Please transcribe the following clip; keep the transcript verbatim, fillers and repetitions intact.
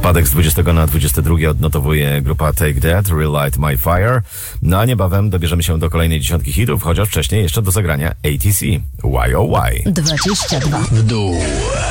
Spadek z dwudziestego na dwudziesty drugi odnotowuje grupa Take That, Relight My Fire. No a niebawem dobierzemy się do kolejnej dziesiątki hitów, chociaż wcześniej jeszcze do zagrania A T C, Y O Y. dwadzieścia dwa w dół.